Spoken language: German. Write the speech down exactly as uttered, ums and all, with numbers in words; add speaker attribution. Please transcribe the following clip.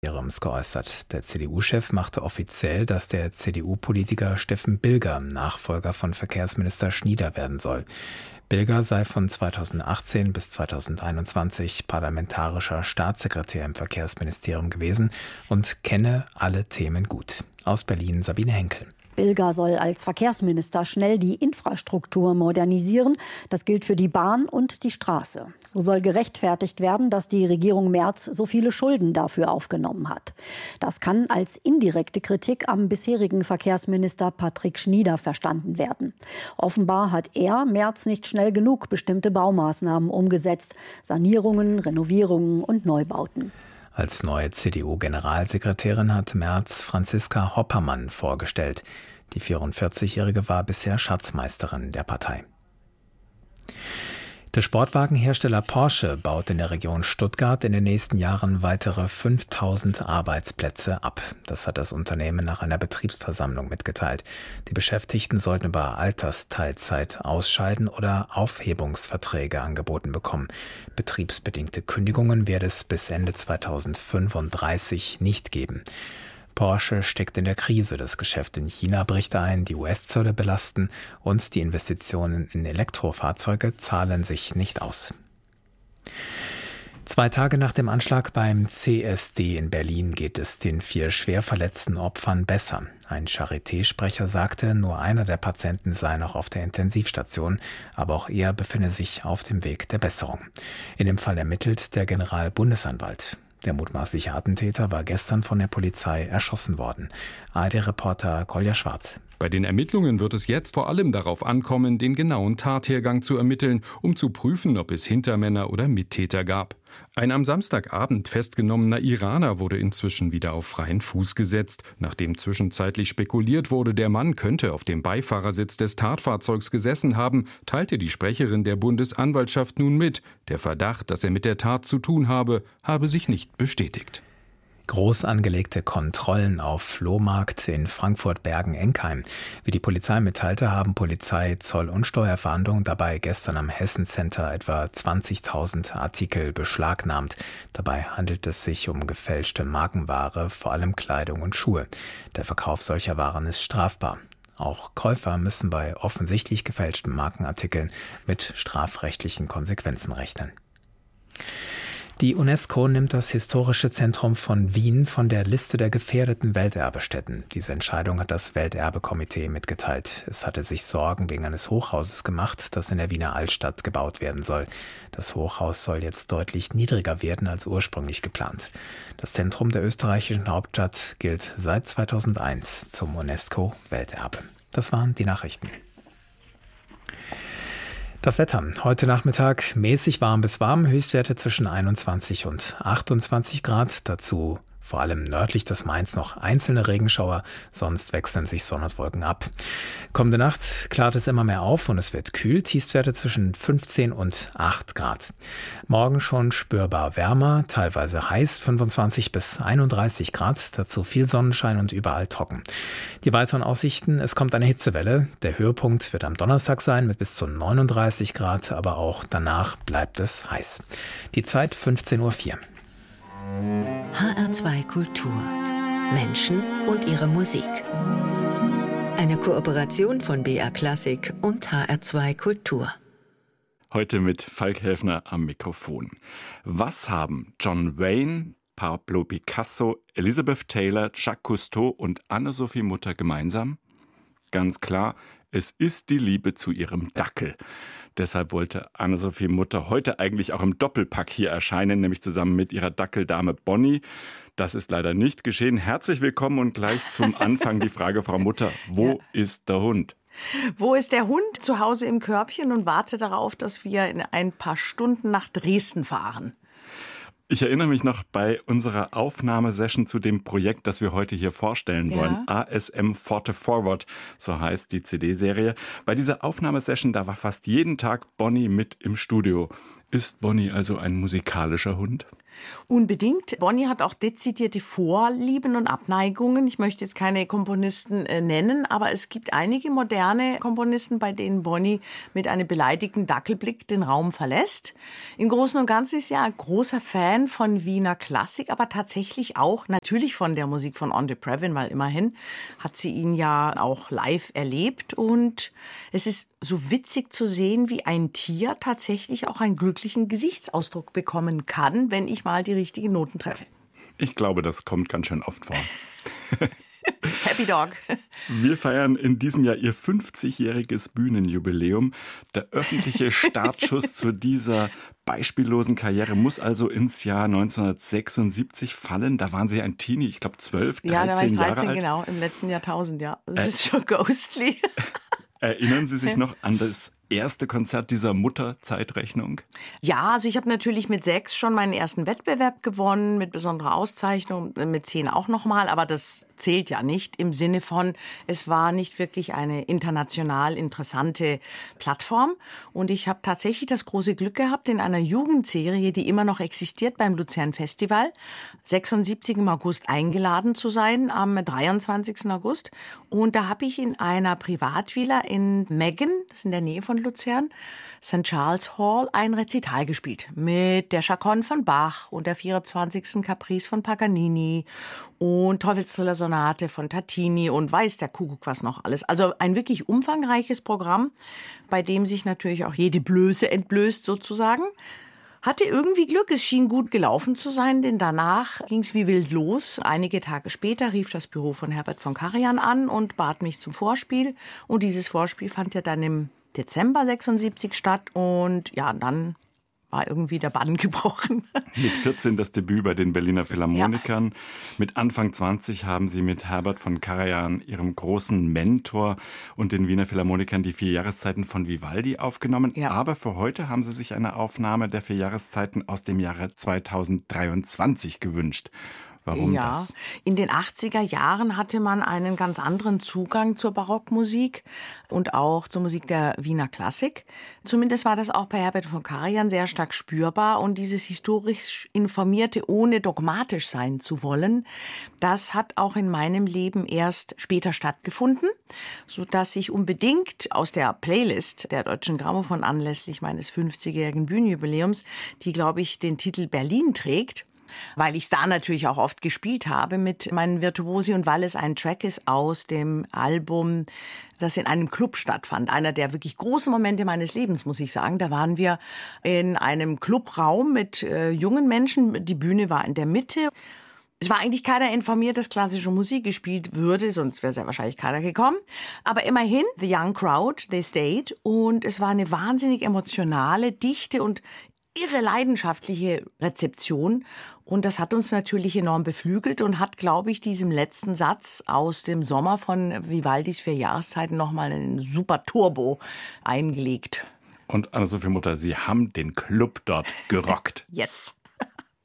Speaker 1: geäußert. Der C D U-Chef machte offiziell, dass der C D U-Politiker Steffen Bilger Nachfolger von Verkehrsminister Schnieder werden soll. Bilger sei von zweitausendachtzehn bis zweitausendeinundzwanzig parlamentarischer Staatssekretär im Verkehrsministerium gewesen und kenne alle Themen gut. Aus Berlin Sabine Henkel.
Speaker 2: Bilger soll als Verkehrsminister schnell die Infrastruktur modernisieren. Das gilt für die Bahn und die Straße. So soll gerechtfertigt werden, dass die Regierung Merz so viele Schulden dafür aufgenommen hat. Das kann als indirekte Kritik am bisherigen Verkehrsminister Patrick Schnieder verstanden werden. Offenbar hat er, Merz, nicht schnell genug bestimmte Baumaßnahmen umgesetzt. Sanierungen, Renovierungen und Neubauten.
Speaker 1: Als neue C D U-Generalsekretärin hat Merz Franziska Hoppermann vorgestellt. Die vierundvierzigjährige war bisher Schatzmeisterin der Partei. Der Sportwagenhersteller Porsche baut in der Region Stuttgart in den nächsten Jahren weitere fünftausend Arbeitsplätze ab. Das hat das Unternehmen nach einer Betriebsversammlung mitgeteilt. Die Beschäftigten sollten über Altersteilzeit ausscheiden oder Aufhebungsverträge angeboten bekommen. Betriebsbedingte Kündigungen werde es bis Ende zweitausendfünfunddreißig nicht geben. Porsche steckt in der Krise. Das Geschäft in China bricht ein, die U S-Zölle belasten und die Investitionen in Elektrofahrzeuge zahlen sich nicht aus. Zwei Tage nach dem Anschlag beim C S D in Berlin geht es den vier schwer verletzten Opfern besser. Ein Charité-Sprecher sagte, nur einer der Patienten sei noch auf der Intensivstation, aber auch er befinde sich auf dem Weg der Besserung. In dem Fall ermittelt der Generalbundesanwalt. Der mutmaßliche Attentäter war gestern von der Polizei erschossen worden. A R D-Reporter Kolja Schwarz.
Speaker 3: Bei den Ermittlungen wird es jetzt vor allem darauf ankommen, den genauen Tathergang zu ermitteln, um zu prüfen, ob es Hintermänner oder Mittäter gab. Ein am Samstagabend festgenommener Iraner wurde inzwischen wieder auf freien Fuß gesetzt. Nachdem zwischenzeitlich spekuliert wurde, der Mann könnte auf dem Beifahrersitz des Tatfahrzeugs gesessen haben, teilte die Sprecherin der Bundesanwaltschaft nun mit. Der Verdacht, dass er mit der Tat zu tun habe, habe sich nicht bestätigt.
Speaker 1: Groß angelegte Kontrollen auf Flohmarkt in Frankfurt-Bergen-Enkheim. Wie die Polizei mitteilte, haben Polizei, Zoll- und Steuerfahndung dabei gestern am Hessen Center etwa zwanzigtausend Artikel beschlagnahmt. Dabei handelt es sich um gefälschte Markenware, vor allem Kleidung und Schuhe. Der Verkauf solcher Waren ist strafbar. Auch Käufer müssen bei offensichtlich gefälschten Markenartikeln mit strafrechtlichen Konsequenzen rechnen. Die UNESCO nimmt das historische Zentrum von Wien von der Liste der gefährdeten Welterbestätten. Diese Entscheidung hat das Welterbekomitee mitgeteilt. Es hatte sich Sorgen wegen eines Hochhauses gemacht, das in der Wiener Altstadt gebaut werden soll. Das Hochhaus soll jetzt deutlich niedriger werden als ursprünglich geplant. Das Zentrum der österreichischen Hauptstadt gilt seit zweitausendeins zum UNESCO-Welterbe. Das waren die Nachrichten. Das Wetter. Heute Nachmittag mäßig warm bis warm, Höchstwerte zwischen einundzwanzig und achtundzwanzig Grad. Dazu vor allem nördlich des Mains noch einzelne Regenschauer, sonst wechseln sich Sonne und Wolken ab. Kommende Nacht klart es immer mehr auf und es wird kühl, Tiefstwerte zwischen fünfzehn und acht Grad. Morgen schon spürbar wärmer, teilweise heiß, fünfundzwanzig bis einunddreißig Grad, dazu viel Sonnenschein und überall trocken. Die weiteren Aussichten, es kommt eine Hitzewelle. Der Höhepunkt wird am Donnerstag sein mit bis zu neununddreißig Grad, aber auch danach bleibt es heiß. Die Zeit fünfzehn Uhr vier.
Speaker 4: H R zwei Kultur. Menschen und ihre Musik. Eine Kooperation von B R Klassik und H R zwei Kultur.
Speaker 5: Heute mit Falk Helfner am Mikrofon. Was haben John Wayne, Pablo Picasso, Elizabeth Taylor, Jacques Cousteau und Anne-Sophie Mutter gemeinsam? Ganz klar, es ist die Liebe zu ihrem Dackel. Deshalb wollte Anne-Sophie Mutter heute eigentlich auch im Doppelpack hier erscheinen, nämlich zusammen mit ihrer Dackeldame Bonnie. Das ist leider nicht geschehen. Herzlich willkommen und gleich zum Anfang die Frage, Frau Mutter, wo ja. ist der Hund?
Speaker 6: Wo ist der Hund? Zu Hause im Körbchen und warte darauf, dass wir in ein paar Stunden nach Dresden fahren.
Speaker 5: Ich erinnere mich noch bei unserer Aufnahmesession zu dem Projekt, das wir heute hier vorstellen ja. wollen. A S M Forte Forward, so heißt die C D-Serie. Bei dieser Aufnahmesession, da war fast jeden Tag Bonnie mit im Studio. Ist Bonnie also ein musikalischer Hund?
Speaker 6: Unbedingt. Bonnie hat auch dezidierte Vorlieben und Abneigungen. Ich möchte jetzt keine Komponisten äh, nennen, aber es gibt einige moderne Komponisten, bei denen Bonnie mit einem beleidigten Dackelblick den Raum verlässt. Im Großen und Ganzen ist sie ja ein großer Fan von Wiener Klassik, aber tatsächlich auch natürlich von der Musik von Andre Previn, weil immerhin hat sie ihn ja auch live erlebt. Und es ist so witzig zu sehen, wie ein Tier tatsächlich auch einen glücklichen Gesichtsausdruck bekommen kann, wenn ich mal die richtigen Noten treffe.
Speaker 5: Ich glaube, das kommt ganz schön oft vor.
Speaker 6: Happy Dog.
Speaker 5: Wir feiern in diesem Jahr ihr fünfzigjähriges Bühnenjubiläum. Der öffentliche Startschuss zu dieser beispiellosen Karriere muss also ins Jahr neunzehnhundertsechsundsiebzig fallen. Da waren Sie ein Teenie, ich glaube zwölf, dreizehn Jahre alt.
Speaker 6: Ja, da war ich dreizehn,
Speaker 5: alt.
Speaker 6: Genau, im letzten Jahrtausend, ja. Das äh, ist schon ghostly.
Speaker 5: Erinnern Sie sich noch an das erste Konzert dieser Mutterzeitrechnung?
Speaker 6: Ja, also ich habe natürlich mit sechs schon meinen ersten Wettbewerb gewonnen, mit besonderer Auszeichnung, mit zehn auch nochmal, aber das zählt ja nicht im Sinne von, es war nicht wirklich eine international interessante Plattform. Und ich habe tatsächlich das große Glück gehabt, in einer Jugendserie, die immer noch existiert beim Luzern Festival, sechsundsiebzig im August eingeladen zu sein, am dreiundzwanzigsten August. Und da habe ich in einer Privatvilla in Meggen, das ist in der Nähe von Luzern, Sankt Charles Hall, ein Rezital gespielt mit der Chaconne von Bach und der vierundzwanzigsten Caprice von Paganini und Teufelstriller-Sonate von Tartini und weiß der Kuckuck was noch alles. Also ein wirklich umfangreiches Programm, bei dem sich natürlich auch jede Blöße entblößt sozusagen. Hatte irgendwie Glück, es schien gut gelaufen zu sein, denn danach ging es wie wild los. Einige Tage später rief das Büro von Herbert von Karajan an und bat mich zum Vorspiel. Und dieses Vorspiel fand ja dann im Dezember sechsundsiebzig statt und ja, dann war irgendwie der Bann gebrochen.
Speaker 5: Mit vierzehn das Debüt bei den Berliner Philharmonikern. Ja. Mit Anfang zwanzig haben Sie mit Herbert von Karajan, Ihrem großen Mentor, und den Wiener Philharmonikern die vier Jahreszeiten von Vivaldi aufgenommen. Ja. Aber für heute haben Sie sich eine Aufnahme der vier Jahreszeiten aus dem Jahre zweitausenddreiundzwanzig gewünscht. Warum
Speaker 6: ja,
Speaker 5: das?
Speaker 6: In den achtziger Jahren hatte man einen ganz anderen Zugang zur Barockmusik und auch zur Musik der Wiener Klassik. Zumindest war das auch bei Herbert von Karajan sehr stark spürbar. Und dieses historisch Informierte, ohne dogmatisch sein zu wollen, das hat auch in meinem Leben erst später stattgefunden, sodass ich unbedingt aus der Playlist der Deutschen Grammophon anlässlich meines fünfzigjährigen Bühnenjubiläums, die, glaube ich, den Titel Berlin trägt, weil ich es da natürlich auch oft gespielt habe mit meinen Virtuosi und weil es ein Track ist aus dem Album, das in einem Club stattfand. Einer der wirklich großen Momente meines Lebens, muss ich sagen. Da waren wir in einem Clubraum mit äh, jungen Menschen. Die Bühne war in der Mitte. Es war eigentlich keiner informiert, dass klassische Musik gespielt würde, sonst wäre sehr wahrscheinlich keiner gekommen. Aber immerhin, the young crowd, they stayed. Und es war eine wahnsinnig emotionale, dichte und irre leidenschaftliche Rezeption. Und das hat uns natürlich enorm beflügelt und hat, glaube ich, diesem letzten Satz aus dem Sommer von Vivaldis vier Jahreszeiten nochmal einen super Turbo eingelegt.
Speaker 5: Und Anne-Sophie Mutter, Sie haben den Club dort gerockt.
Speaker 6: Yes.